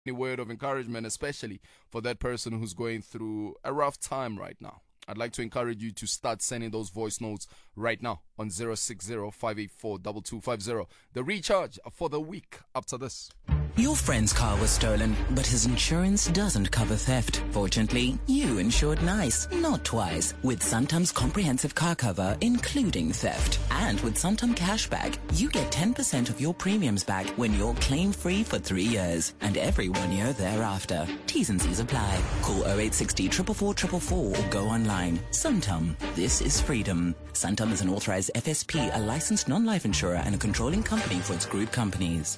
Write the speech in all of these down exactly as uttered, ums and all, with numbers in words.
any word of encouragement, especially for that person who's going through a rough time right now. I'd like to encourage you to start sending those voice notes right now on zero six zero, five eight four, two two five zero. The recharge for the week after this. Your friend's car was stolen, but his insurance doesn't cover theft. Fortunately, you insured nice, not twice, with Santam's comprehensive car cover, including theft. And with Santam Cashback, you get ten percent of your premiums back when you're claim-free for three years, and every one year thereafter. T's and C's apply. Call oh eight six zero, four four four four four or go online. Santam, this is freedom. Santam is an authorized F S P, a licensed non-life insurer, and a controlling company for its group companies.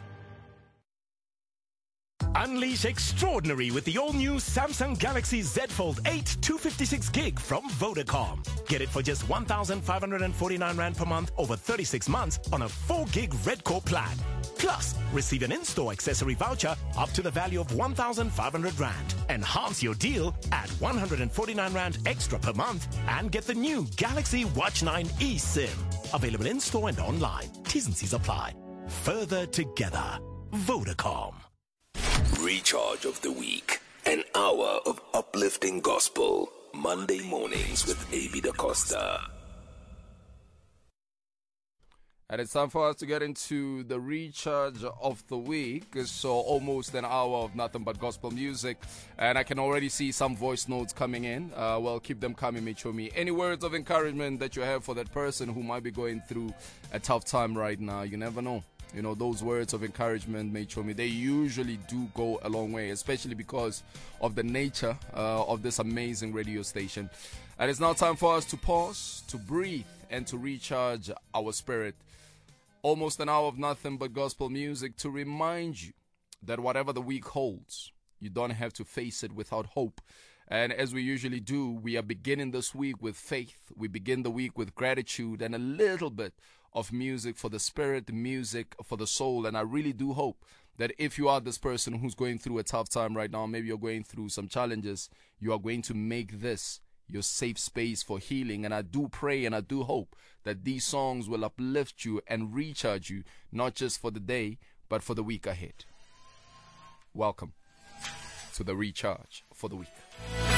Unleash extraordinary with the all-new Samsung Galaxy Z Fold eight two fifty-six gig from Vodacom. Get it for just one thousand five hundred forty-nine rand per month over thirty-six months on a four gig Red Core plan. Plus, receive an in-store accessory voucher up to the value of one thousand five hundred rand. Enhance your deal at one hundred forty-nine rand extra per month and get the new Galaxy Watch nine eSIM. Available in-store and online. T's and C's apply. Further together. Vodacom. Recharge of the week. An hour of uplifting gospel. Monday mornings with A B Da Costa. And it's time for us to get into the recharge of the week. So almost an hour of nothing but gospel music. And I can already see some voice notes coming in. Uh, well, keep them coming, Michomi. Any words of encouragement that you have for that person who might be going through a tough time right now? You never know. You know, those words of encouragement, Michomi, they usually do go a long way, especially because of the nature uh, of this amazing radio station. And it's now time for us to pause, to breathe, and to recharge our spirit. Almost an hour of nothing but gospel music to remind you that whatever the week holds, you don't have to face it without hope. And as we usually do, we are beginning this week with faith. We begin the week with gratitude and a little bit of music for the spirit, music for the soul. And I really do hope that if you are this person who's going through a tough time right now, maybe you're going through some challenges, you are going to make this your safe space for healing. And I do pray and I do hope that these songs will uplift you and recharge you, not just for the day, but for the week ahead. Welcome to the recharge for the week.